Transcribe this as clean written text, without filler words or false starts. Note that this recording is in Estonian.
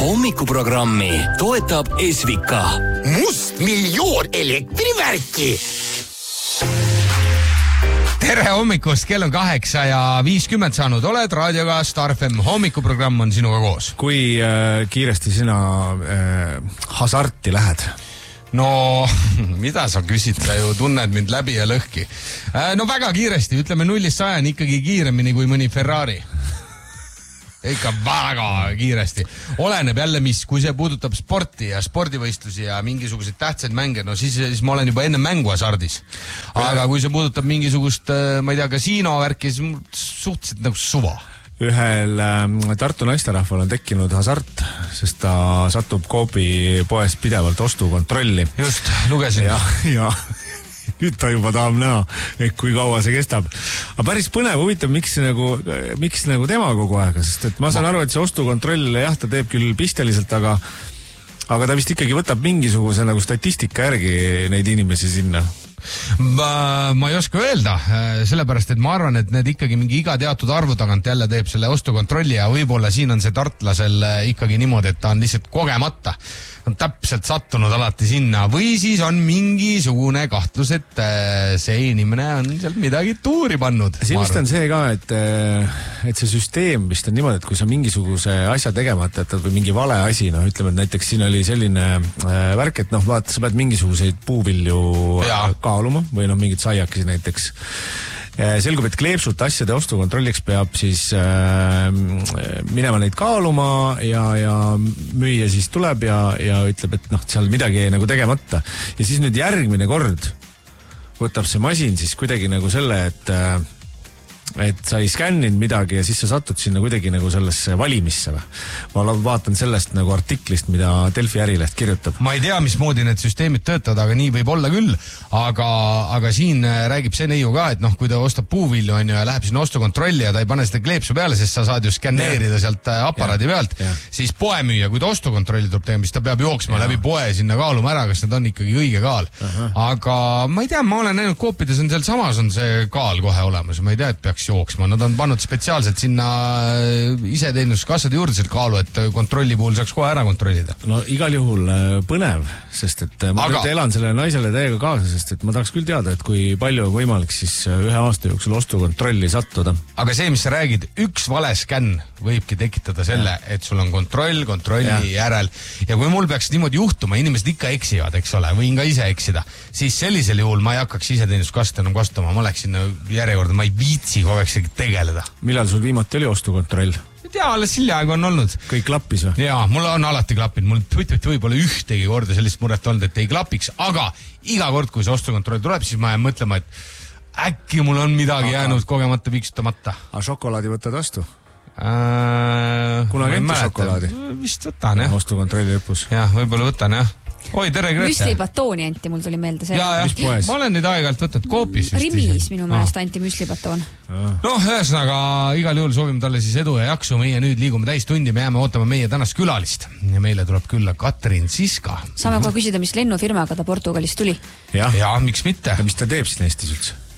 Hommikuprogrammi toetab Esvika. Mustmiljoon elektrivärki. Tere hommikust, kell on 8:50 saanud. Oled raadioga Star FM. Hommikuprogramm on sinuga koos. Kui kiiresti sina hasarti lähed? No, mida sa küsid? Sa ju tunned mind läbi ja lõhki. No väga kiiresti, ütleme 0-100 ikkagi kiiremini kui mõni Ferrari. Ikka väga kiiresti. Oleneb jälle kui see puudutab sporti ja spordivõistlusi ja mingisuguseid tähtsaid mänge, no siis ma olen juba enne mängu hasardis. Aga kui see puudutab mingisugust, ma ei tea, kasiinovärki, siis suhteliselt nagu suva. Ühel Tartu naisterahval on tekkinud hasart, sest ta satub Coopi poest pidevalt ostukontrolli. Just, lugesin. Ja nüüd ta juba tahab näha, et kui kaua see kestab. Aga päris põnev, huvitav, miks nagu tema kogu aega, sest et ma saan aru, et see ostukontroll, jah, ta teeb küll pisteliselt, aga ta vist ikkagi võtab mingisuguse nagu statistika järgi neid inimesi sinna. Ma ei oska öelda, sellepärast, et ma arvan, et need ikkagi mingi iga teatud arvu tagant jälle teeb selle ostukontrolli ja võib-olla siin on see tartlasel ikkagi niimoodi, et ta on lihtsalt kogemata. On täpselt sattunud alati sinna või siis on mingisugune kahtlus, et see inimene on sealt midagi tuuri pannud. Siin vist on see ka, et see süsteem vist on niimoodi, et kui sa mingisuguse asja tegemata jätad või mingi vale asi, no ütleme, et näiteks siin oli selline värk, et vaata, sa pead mingisuguseid puuvilju kaaluma või mingid saiakesi näiteks. Selgub, et kleepsult asjade ostukontrolliks peab siis minema neid kaaluma ja müüja siis tuleb ja ütleb, et seal midagi nagu tegemata. Ja siis nüüd järgmine kord võtab see masin siis kuidagi nagu selle, et sa ei skänninud midagi ja siis sa satud sinna kuidagi nagu sellesse valimisse või? Ma vaatan sellest nagu artiklist, mida Delfi Ärileht kirjutab. Ma ei tea, mismoodi need süsteemid töötavad, aga nii võib olla küll. Aga siin räägib see neiu ka, et kui ta ostab puuvilju ja läheb sinna ostukontrolli ja ta ei pane seda kleepsu peale, sest sa saad ju skänneerida sealt aparaadi pealt, siis poemüüja, kui ta ostukontrolli tuleb tegema, siis ta peab jooksma läbi poe sinna kaaluma ära, kas need on ikkagi õige kaal. Aga ma ei tea, ma olen näinud Coopides on seal samas on see kaal kohe olemas. Ma ei tea, et peaks jooksma. Nad on pannud spetsiaalselt sinna iseteenuskassade juurde selle kaalu, et kontrolli puhul saaks kohe ära kontrollida. No igal juhul põnev, sest et ma nüüd elan selle naisele täiega kaasa, sest et ma tahaks küll teada, et kui palju on võimalik siis ühe aasta jooksul ostukontrolli sattuda. Aga see, mis sa räägid, üks vale skänn võibki tekitada selle, et sul on kontrolli järel. Ja kui mul peaks niimoodi juhtuma, inimesed ikka eksivad, eks ole, võin ka ise eksida, siis sellisel juhul ma ei hakkaks iseteenuskast enam kastama, ma läksin järjekorda, ma ei viitsi kogu aeg tegeleda. Millal sul viimati oli ostukontroll? Ja, alles hiljaaegu on olnud. Kõik klappis või? Jaa, mul on alati klappinud. Mul võib-olla ühtegi korda sellist muret olnud, et ei klapiks, aga iga kord, kui see ostukontroll tuleb, siis ma jään mõtlema, et äkki mul on midagi jäänud kogemata piksutamata. Aga šokolaadi võtad vastu? Kunagi enda šokolaadi? Vist võtan, jah. Ostukontrolli lõpus? Jah, võib-olla võtan, jah. Oi, tere, Grete. Müslibatooni anti, mul tuli meelde see. Ma olen nüüd aegalt võtnud Coopis. Rimis minu meelest anti müslibatoon. Ühesõnaga, igal juhul soovime talle siis edu ja jaksu. Meie nüüd liigume täis tundi, me jääme ootama meie tänast külalist. Ja meile tuleb külla Katrin Siska. Saame kohe küsida, mis lennufirmaga ta Portugalist tuli. Ja, miks mitte? Ja mis ta teeb siin Eestis üldse?